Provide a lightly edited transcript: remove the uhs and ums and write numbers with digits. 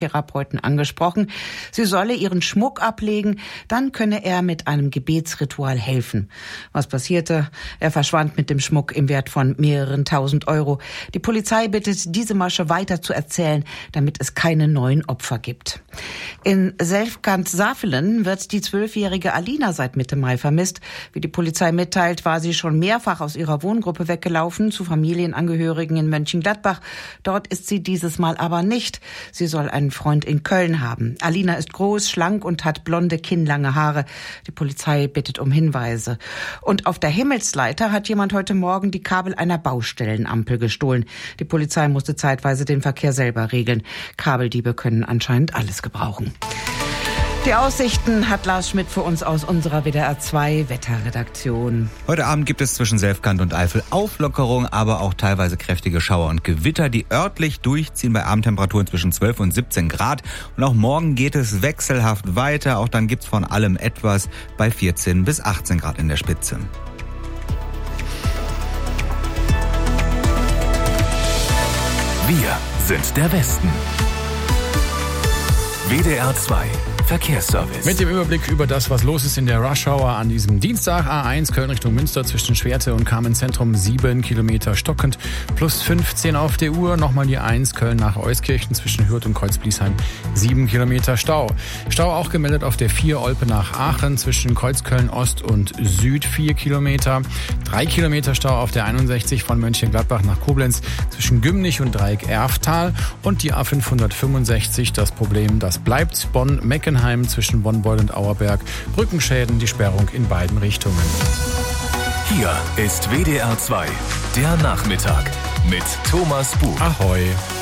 Therapeuten angesprochen. Sie solle ihren Schmuck ablegen, dann könne er mit einem Gebetsritual helfen. Was passierte? Er verschwand mit dem Schmuck im Wert von mehreren tausend Euro. Die Polizei bittet, diese Masche weiter zu erzählen, damit es keine neuen Opfer gibt. In Selfkant-Safelen wird die 12-jährige Alina seit Mitte Mai vermisst. Wie die Polizei mitteilt, war sie schon mehrfach aus ihrer Wohngruppe weggelaufen zu Familienangehörigen in Mönchengladbach. Dort ist sie dieses Mal aber nicht. Sie soll einen Freund in Köln haben. Alina ist groß, schlank und hat blonde, kinnlange Haare. Die Polizei bittet um Hinweise. Und auf der Himmelsleiter hat jemand heute Morgen die Kabel einer Baustellenampel gestohlen. Die Polizei musste zeitweise den Verkehr selber regeln. Kabeldiebe können anscheinend alles gebrauchen. Die Aussichten hat Lars Schmidt für uns aus unserer WDR 2 Wetterredaktion. Heute Abend gibt es zwischen Selfkant und Eifel Auflockerung, aber auch teilweise kräftige Schauer und Gewitter, die örtlich durchziehen bei Abendtemperaturen zwischen 12 und 17 Grad. Und auch morgen geht es wechselhaft weiter. Auch dann gibt's von allem etwas bei 14 bis 18 Grad in der Spitze. Wir sind der Westen. WDR 2 Verkehrsservice. Mit dem Überblick über das, was los ist in der Rush-Hour an diesem Dienstag. A1 Köln Richtung Münster zwischen Schwerte und Kamenz-Zentrum 7 Kilometer stockend. Plus 15 auf der Uhr. Nochmal die 1 Köln nach Euskirchen zwischen Hürth und Kreuzbliesheim 7 Kilometer Stau. Stau auch gemeldet auf der 4 Olpe nach Aachen zwischen Kreuzköln Ost und Süd 4 Kilometer. 3 Kilometer Stau auf der 61 von Mönchengladbach nach Koblenz zwischen Gümnich und Dreieck Erftal. Und die A565, das Problem, das bleibt. Bonn-Meckenheim zwischen Bonn-Beul und Auerberg. Brückenschäden, die Sperrung in beiden Richtungen. Hier ist WDR 2, der Nachmittag mit Thomas Buch. Ahoi.